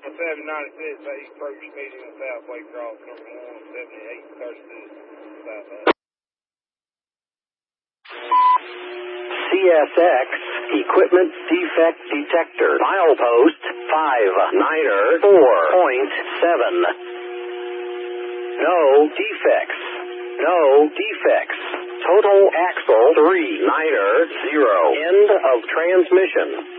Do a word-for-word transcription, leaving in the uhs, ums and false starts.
seven ninety-six, East Approach Speeding in Southway Cross, number one seventy-eight thirty-six, South. C S X Equipment Defect Detector, milepost five niner four point seven. No defects. No defects. Total axle three niner zero. End of transmission.